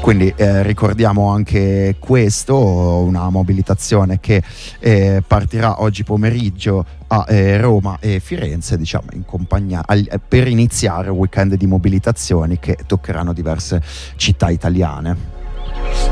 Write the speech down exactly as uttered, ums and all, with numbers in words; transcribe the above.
quindi eh, ricordiamo anche questo, una mobilitazione che eh, partirà oggi pomeriggio a eh, Roma e Firenze, diciamo in compagnia al, per iniziare un weekend di mobilitazioni che toccheranno diverse città italiane.